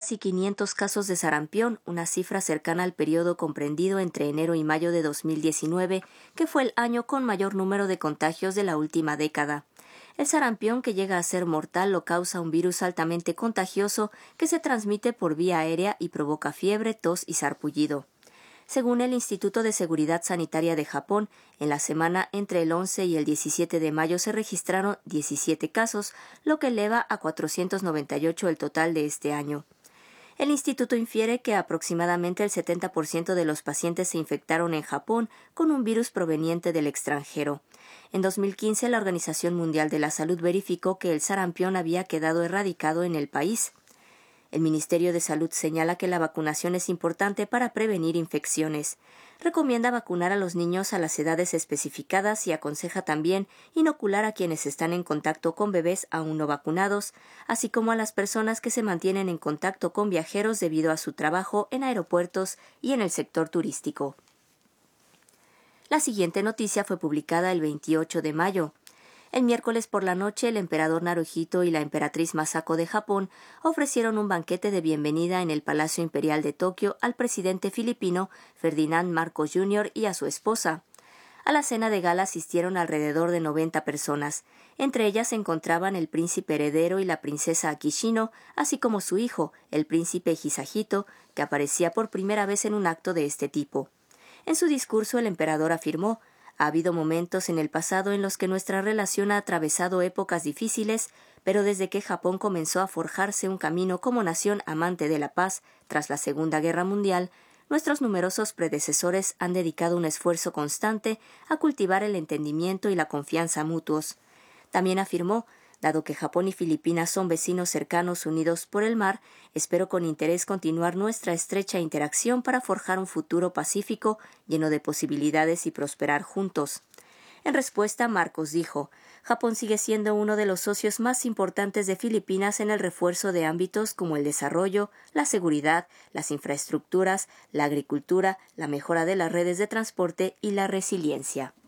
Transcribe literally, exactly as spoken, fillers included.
casi quinientos casos de sarampión, una cifra cercana al periodo comprendido entre enero y mayo de dos mil diecinueve, que fue el año con mayor número de contagios de la última década. El sarampión, que llega a ser mortal, lo causa un virus altamente contagioso que se transmite por vía aérea y provoca fiebre, tos y sarpullido. Según el Instituto de Seguridad Sanitaria de Japón, en la semana entre el once y el diecisiete de mayo se registraron diecisiete casos, lo que eleva a cuatrocientos noventa y ocho el total de este año. El instituto infiere que aproximadamente el setenta por ciento de los pacientes se infectaron en Japón con un virus proveniente del extranjero. En dos mil quince, la Organización Mundial de la Salud verificó que el sarampión había quedado erradicado en el país. El Ministerio de Salud señala que la vacunación es importante para prevenir infecciones. Recomienda vacunar a los niños a las edades especificadas y aconseja también inocular a quienes están en contacto con bebés aún no vacunados, así como a las personas que se mantienen en contacto con viajeros debido a su trabajo en aeropuertos y en el sector turístico. La siguiente noticia fue publicada el veintiocho de mayo. El miércoles por la noche, el emperador Naruhito y la emperatriz Masako de Japón ofrecieron un banquete de bienvenida en el Palacio Imperial de Tokio al presidente filipino Ferdinand Marcos junior y a su esposa. A la cena de gala asistieron alrededor de noventa personas. Entre ellas se encontraban el príncipe heredero y la princesa Akishino, así como su hijo, el príncipe Hisahito, que aparecía por primera vez en un acto de este tipo. En su discurso, el emperador afirmó: «Ha habido momentos en el pasado en los que nuestra relación ha atravesado épocas difíciles, pero desde que Japón comenzó a forjarse un camino como nación amante de la paz tras la Segunda Guerra Mundial, nuestros numerosos predecesores han dedicado un esfuerzo constante a cultivar el entendimiento y la confianza mutuos». También afirmó: «Dado que Japón y Filipinas son vecinos cercanos unidos por el mar, espero con interés continuar nuestra estrecha interacción para forjar un futuro pacífico, lleno de posibilidades y prosperar juntos». En respuesta, Marcos dijo: «Japón sigue siendo uno de los socios más importantes de Filipinas en el refuerzo de ámbitos como el desarrollo, la seguridad, las infraestructuras, la agricultura, la mejora de las redes de transporte y la resiliencia».